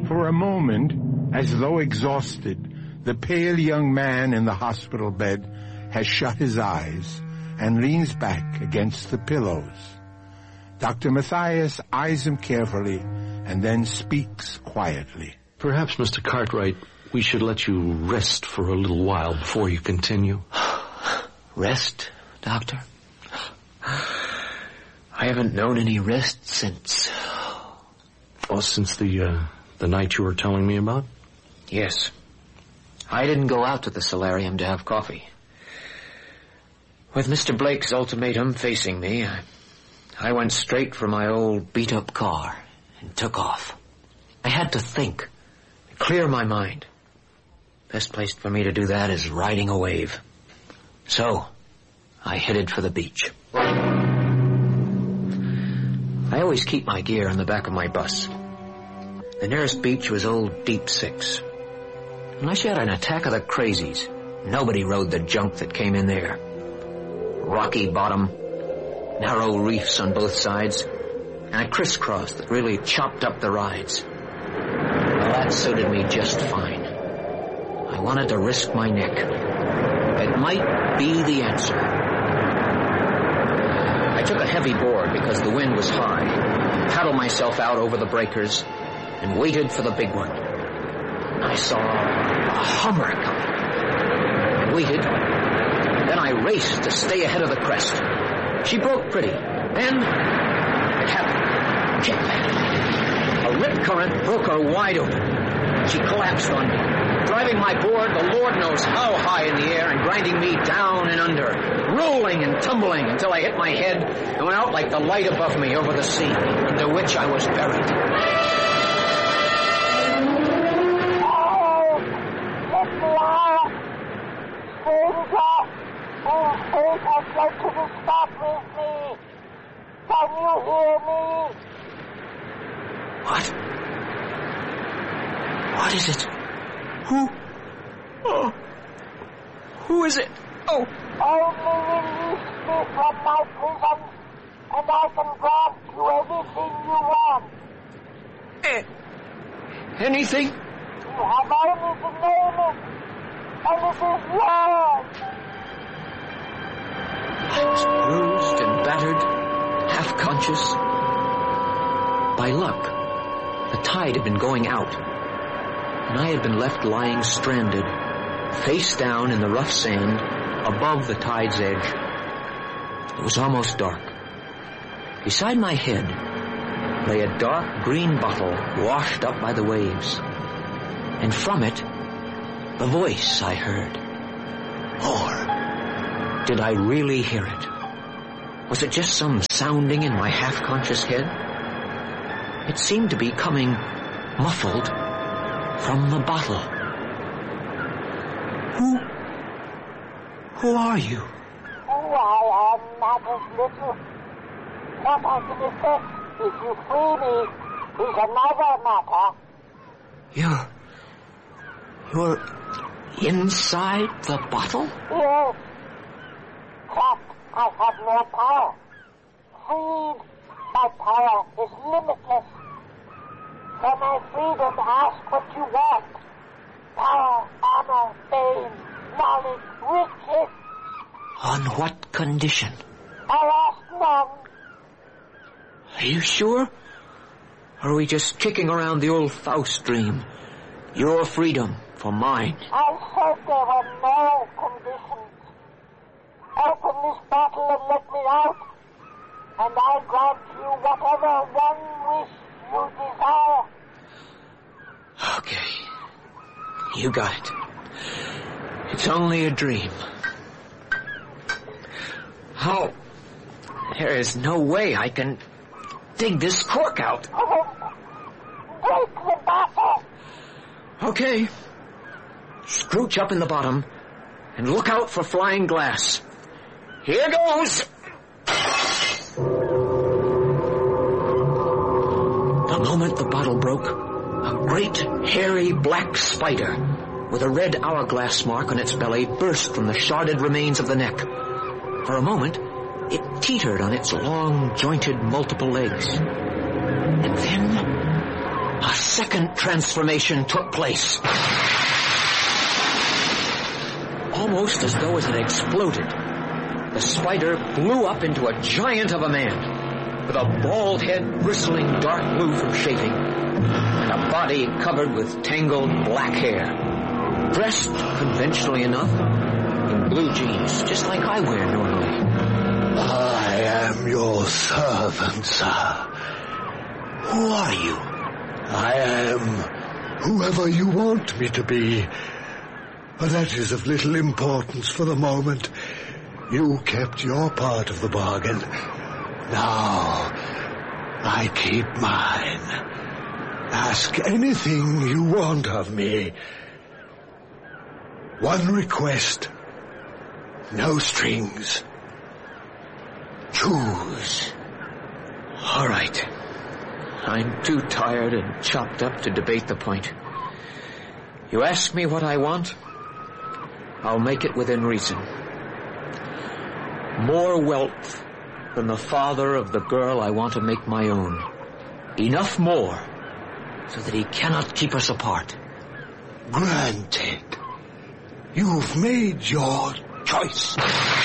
For a moment, as though exhausted, the pale young man in the hospital bed has shut his eyes and leans back against the pillows. Dr. Mathias eyes him carefully and then speaks quietly. Perhaps, Mr. Cartwright, we should let you rest for a little while before you continue. Rest, Doctor? I haven't known any rest since... Oh, since the night you were telling me about? Yes. I didn't go out to the solarium to have coffee. With Mr. Blake's ultimatum facing me, I went straight for my old beat-up car and took off. I had to think, clear my mind. Best place for me to do that is riding a wave. So, I headed for the beach. I always keep my gear in the back of my bus. The nearest beach was Old Deep Six. Unless you had an attack of the crazies, nobody rode the junk that came in there. Rocky bottom, narrow reefs on both sides, and a crisscross that really chopped up the rides. Well, that suited me just fine. I wanted to risk my neck. It might be the answer. I took a heavy board because the wind was high, paddled myself out over the breakers, and waited for the big one. I saw a Hummer coming. I waited. Then I raced to stay ahead of the crest. She broke pretty. Then it happened. Jet lag. A rip current broke her wide open. She collapsed on me, driving my board the Lord knows how high in the air and grinding me down and under, rolling and tumbling until I hit my head and went out like the light above me over the sea, into which I was buried. Fate has got to stop with me. Can you hear me? What? What is it? Who? Oh. Who is it? Oh. Only release me from my prison, and I can grant you anything you want. Anything? You have only to name it, and it is yours. I was bruised and battered, half-conscious. By luck, the tide had been going out, and I had been left lying stranded, face down in the rough sand, above the tide's edge. It was almost dark. Beside my head lay a dark green bottle washed up by the waves, and from it, the voice I heard. More. Did I really hear it? Was it just some sounding in my half-conscious head? It seemed to be coming muffled from the bottle. Who are you? Who I am matters little. What I can effect if you free me is another matter. You're inside the bottle? Yes. Trapped, I have no power. Freed, my power is limitless. For my freedom, ask what you want. Power, honor, fame, knowledge, riches. On what condition? I ask none. Are you sure? Or are we just kicking around the old Faust dream? Your freedom for mine. I said there were no conditions. Open this bottle and let me out, and I grant you whatever one wish you desire. Okay. You got it. It's only a dream. Oh, there is no way I can dig this cork out. Break the bottle. Okay. Scrooch up in the bottom and look out for flying glass. Here goes! The moment the bottle broke, a great, hairy, black spider with a red hourglass mark on its belly burst from the sharded remains of the neck. For a moment, it teetered on its long, jointed, multiple legs. And then, a second transformation took place. Almost as though it had exploded, the spider blew up into a giant of a man, with a bald head bristling dark blue from shaving, and a body covered with tangled black hair, dressed conventionally enough in blue jeans, just like I wear normally. I am your servant, sir. Who are you? I am whoever you want me to be. But that is of little importance for the moment. You kept your part of the bargain. Now, I keep mine. Ask anything you want of me. One request. No strings. Choose. All right. I'm too tired and chopped up to debate the point. You ask me what I want, I'll make it within reason. More wealth than the father of the girl I want to make my own. Enough more so that he cannot keep us apart. Granted. You've made your choice.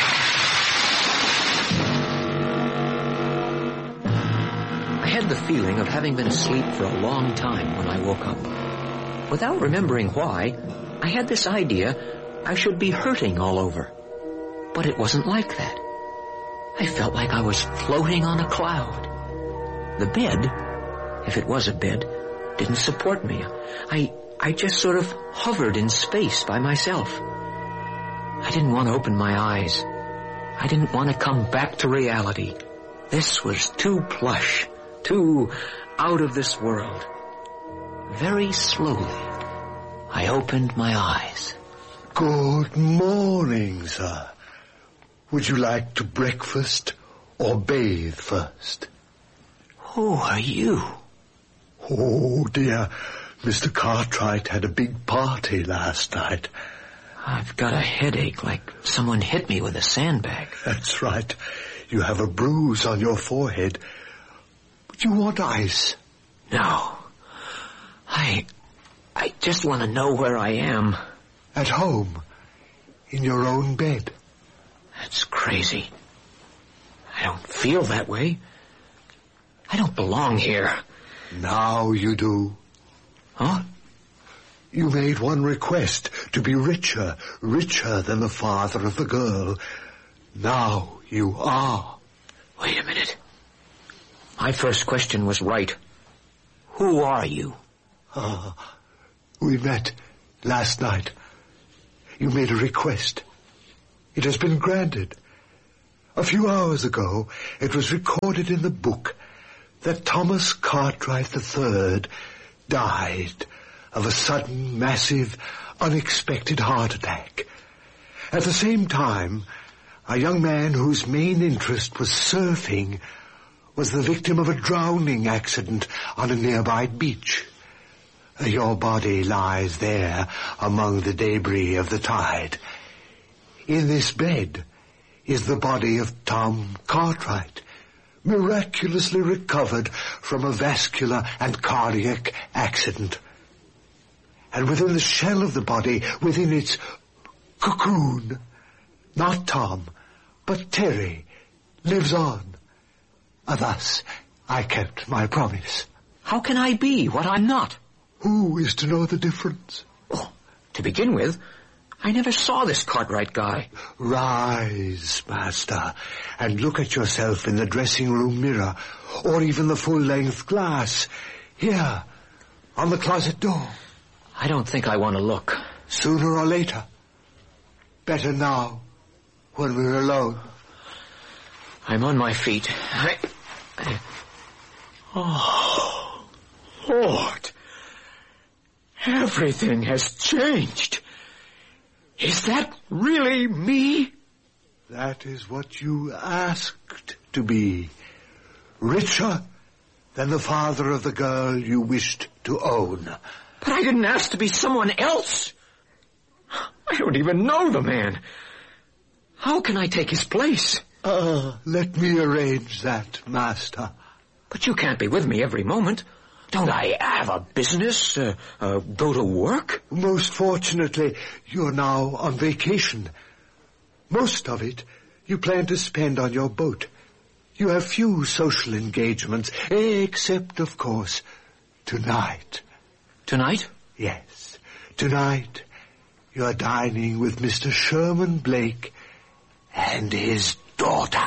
I had the feeling of having been asleep for a long time when I woke up. Without remembering why, I had this idea I should be hurting all over. But it wasn't like that. I felt like I was floating on a cloud. The bed, if it was a bed, didn't support me. I just sort of hovered in space by myself. I didn't want to open my eyes. I didn't want to come back to reality. This was too plush, too out of this world. Very slowly, I opened my eyes. Good morning, sir. Would you like to breakfast or bathe first? Who are you? Oh, dear. Mr. Cartwright had a big party last night. I've got a headache, like someone hit me with a sandbag. That's right. You have a bruise on your forehead. Would you want ice? No. I just want to know where I am. At home. In your own bed. That's crazy. I don't feel that way. I don't belong here. Now you do. Huh? You made one request, to be richer than the father of the girl. Now you are. Wait a minute. My first question was right. Who are you? We met last night. You made a request. It has been granted. A few hours ago, it was recorded in the book that Thomas Cartwright III died of a sudden, massive, unexpected heart attack. At the same time, a young man whose main interest was surfing was the victim of a drowning accident on a nearby beach. Your body lies there among the debris of the tide. In this bed is the body of Tom Cartwright, miraculously recovered from a vascular and cardiac accident. And within the shell of the body, within its cocoon, not Tom, but Terry, lives on. Thus, I kept my promise. How can I be what I'm not? Who is to know the difference? Oh, to begin with, I never saw this Cartwright guy. Rise, master, and look at yourself in the dressing room mirror, or even the full-length glass. Here, on the closet door. I don't think I want to look. Sooner or later. Better now, when we're alone. I'm on my feet. Oh, Lord. Everything has changed. Is that really me? That is what you asked to be. Richer than the father of the girl you wished to own. But I didn't ask to be someone else. I don't even know the man. How can I take his place? Let me arrange that, master. But you can't be with me every moment. Don't I have a business? Go to work? Most fortunately, you're now on vacation. Most of it you plan to spend on your boat. You have few social engagements, except, of course, tonight. Tonight? Yes. Tonight, you're dining with Mr. Sherman Blake and his daughter.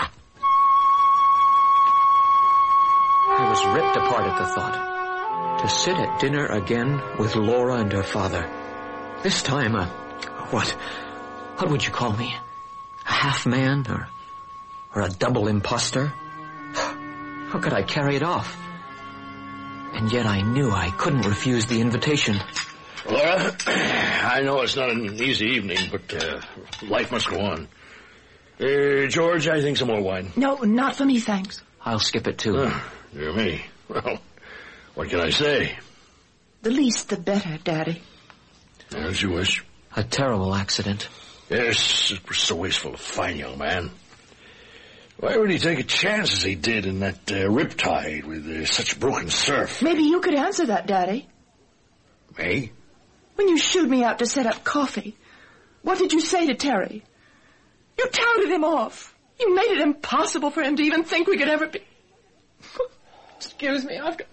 I was ripped apart at the thought. To sit at dinner again with Laura and her father. This time, what would you call me? A half-man or a double imposter? How could I carry it off? And yet I knew I couldn't refuse the invitation. Laura, I know it's not an easy evening, but life must go on. George, I think some more wine. No, not for me, thanks. I'll skip it too. Dear me. Well, what can I say? The least the better, Daddy. As you wish. A terrible accident. Yes, it was so wasteful. A fine young man. Why would he take a chance as he did in that riptide with such broken surf? Maybe you could answer that, Daddy. Me? When you shooed me out to set up coffee, what did you say to Terry? You touted him off. You made it impossible for him to even think we could ever be... Excuse me, I've got...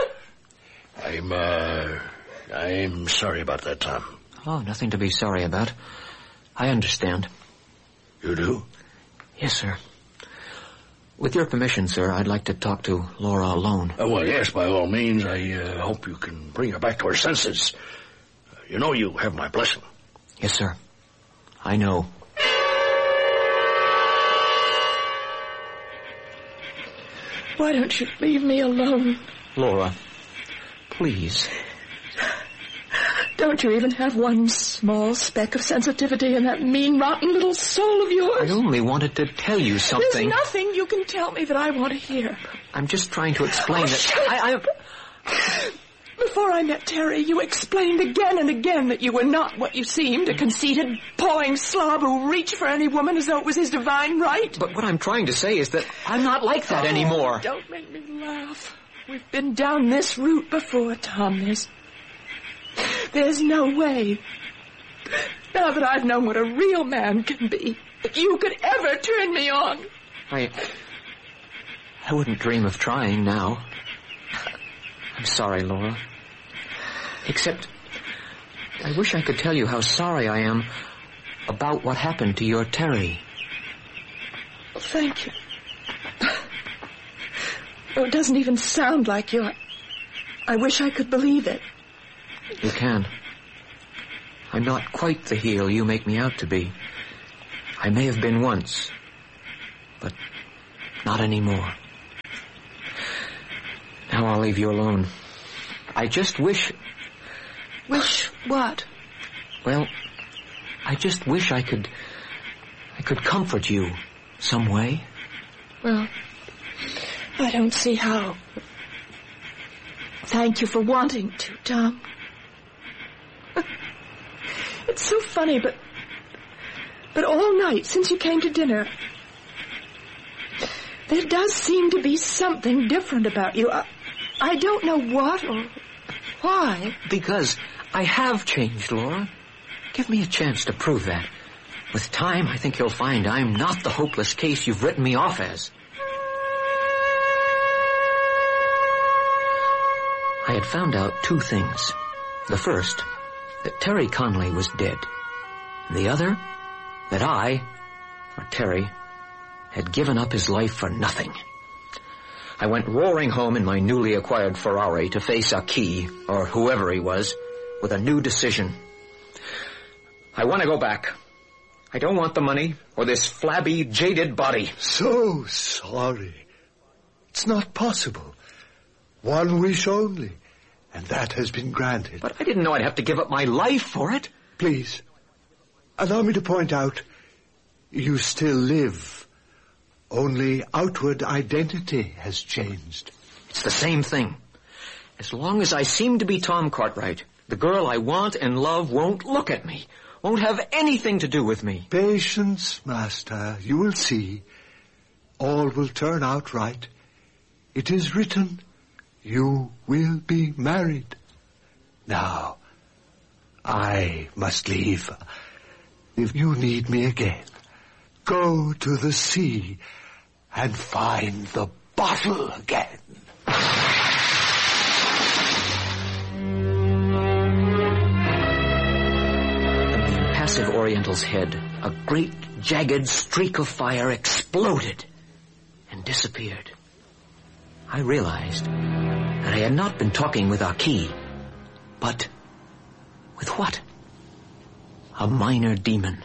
I'm sorry about that, Tom. Oh, nothing to be sorry about. I understand. You do? Yes, sir. With your permission, sir, I'd like to talk to Laura alone. Well, yes, by all means. I hope you can bring her back to her senses. You know you have my blessing. Yes, sir. I know. Why don't you leave me alone? Laura, please. Don't you even have one small speck of sensitivity in that mean, rotten little soul of yours? I only wanted to tell you something. There's nothing you can tell me that I want to hear. I'm just trying to explain that Before I met Terry, you explained again and again that you were not what you seemed, a conceited, pawing slob who reached for any woman as though it was his divine right. But what I'm trying to say is that I'm not like that anymore. Don't make me laugh. We've been down this route before, Tom. There's no way, now that I've known what a real man can be, that you could ever turn me on. I wouldn't dream of trying now. I'm sorry, Laura. Except, I wish I could tell you how sorry I am about what happened to your Terry. Thank you. Oh, it doesn't even sound like you. I wish I could believe it. You can. I'm not quite the heel you make me out to be. I may have been once, but not anymore. Now I'll leave you alone. I just wish... Wish what? Well, I just wish I could comfort you some way. Well, I don't see how. Thank you for wanting to, Tom. It's so funny, but all night since you came to dinner, there does seem to be something different about you. I don't know what or why. Because I have changed, Laura. Give me a chance to prove that. With time, I think you'll find I'm not the hopeless case you've written me off as. I had found out two things. The first, that Terry Conley was dead. The other, that I, or Terry, had given up his life for nothing. I went roaring home in my newly acquired Ferrari to face Aki, or whoever he was, with a new decision. I want to go back. I don't want the money or this flabby, jaded body. So sorry. It's not possible. One wish only, and that has been granted. But I didn't know I'd have to give up my life for it. Please, allow me to point out, you still live. Only outward identity has changed. It's the same thing. As long as I seem to be Tom Cartwright, the girl I want and love won't look at me, won't have anything to do with me. Patience, Master. You will see. All will turn out right. It is written, You will be married. Now, I must leave. If you need me again, go to the sea and find the bottle again. From the impassive Oriental's head, a great jagged streak of fire exploded and disappeared. I realized that I had not been talking with Aki, but with what? A minor demon.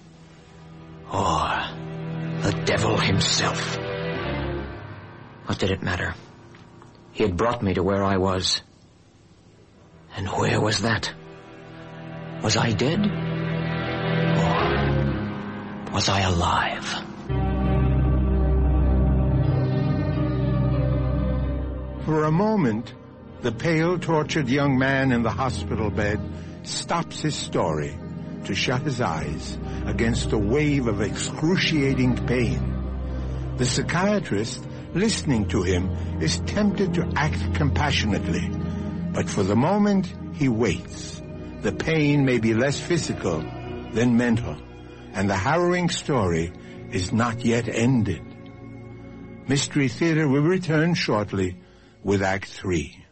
Or the devil himself. What did it matter? He had brought me to where I was. And where was that? Was I dead? Or was I alive? For a moment, the pale, tortured young man in the hospital bed stops his story to shut his eyes against a wave of excruciating pain. The psychiatrist, listening to him, is tempted to act compassionately, but for the moment he waits. The pain may be less physical than mental, and the harrowing story is not yet ended. Mystery Theater will return shortly with Act 3.